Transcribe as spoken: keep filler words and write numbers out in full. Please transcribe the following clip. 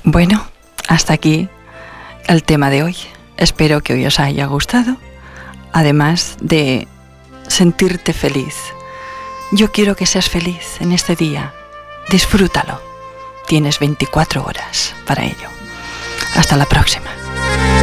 Bueno, hasta aquí el tema de hoy. Espero que hoy os haya gustado, además de sentirte feliz. Yo quiero que seas feliz en este día. Disfrútalo. Tienes veinticuatro horas para ello. Hasta la próxima.